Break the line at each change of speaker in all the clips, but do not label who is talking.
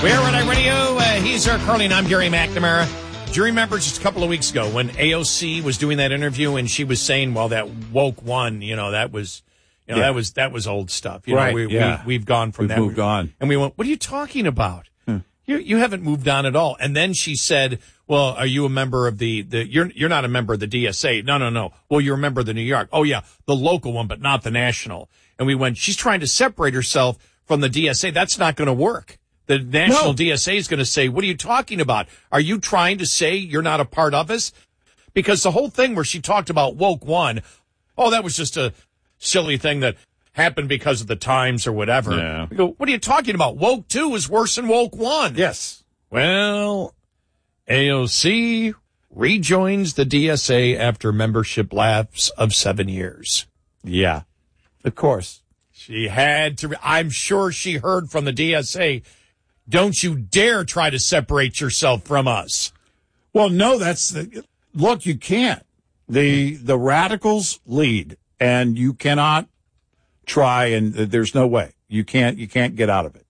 We're at iRadio. He's our Carly, and I'm Gary McNamara. Do you remember just a couple of weeks ago when AOC was doing that interview and she was saying, well, that woke one, that was, that was old stuff. We've gone from that.
We've moved on.
And we went, what are you talking about? You haven't moved on at all. And then she said, well, are you a member of you're not a member of the DSA. No. Well, you're a member of the New York. Oh, yeah, the local one, but not the national. And we went, she's trying to separate herself from the DSA. That's not going to work. The national DSA is going to say, what are you talking about? Are you trying to say you're not a part of us? Because the whole thing where she talked about woke one, that was just a silly thing that happened because of the times or whatever.
Yeah.
We go, what are you talking about? Woke two is worse than woke one.
Yes.
Well, AOC rejoins the DSA after membership lapse of 7 years.
Yeah, of course.
She had to. I'm sure she heard from the DSA, don't you dare try to separate yourself from us.
Well, no, look, you can't. The radicals lead, and you cannot try, and there's no way. You can't get out of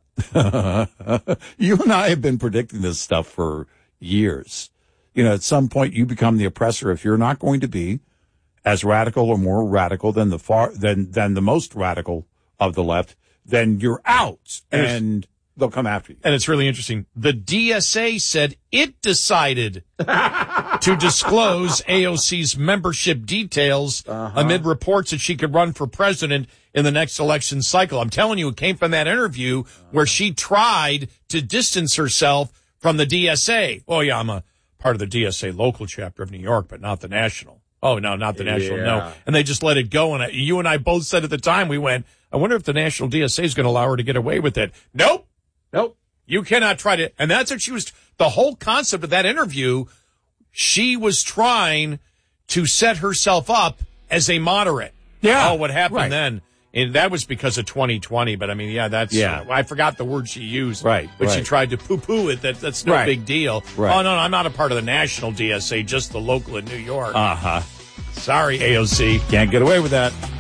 it. You and I have been predicting this stuff for years. At some point you become the oppressor if you're not going to be as radical or more radical than the most radical of the left, then you're out and they'll come after you.
And it's really interesting. The DSA said it decided to disclose AOC's membership details amid reports that she could run for president in the next election cycle. I'm telling you, it came from that interview where she tried to distance herself from the DSA. Oh, yeah, I'm a part of the DSA local chapter of New York, but not the national. Oh, no, not the national, no. And they just let it go. And you and I both said at the time, we went, I wonder if the national DSA is going to allow her to get away with it. Nope. You cannot try to. And that's what she was. The whole concept of that interview, she was trying to set herself up as a moderate.
Yeah.
What happened then? And that was because of 2020. But I mean, I forgot the word she used.
Right.
But she tried to poo-poo it. That's no big deal.
Right.
Oh, no, I'm not a part of the national DSA, just the local in New York.
Uh-huh.
Sorry, AOC.
Can't get away with that.